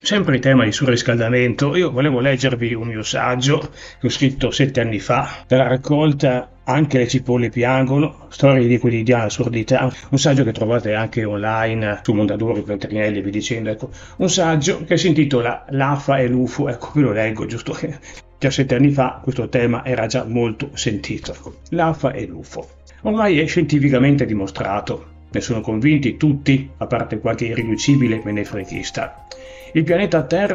Sempre in tema di surriscaldamento, io volevo leggervi un mio saggio che ho scritto 7 anni fa, dalla raccolta Anche le cipolle piangono, storie di quotidiana assurdità, un saggio che trovate anche online su Mondadori, Feltrinelli e vi dicendo, ecco, un saggio che si intitola L'AFA e l'UFO, ecco, ve lo leggo giusto che già 7 anni fa questo tema era già molto sentito, ecco. L'AFA e l'UFO. Ormai è scientificamente dimostrato, ne sono convinti tutti, a parte qualche irriducibile menefreghista. Il pianeta Terra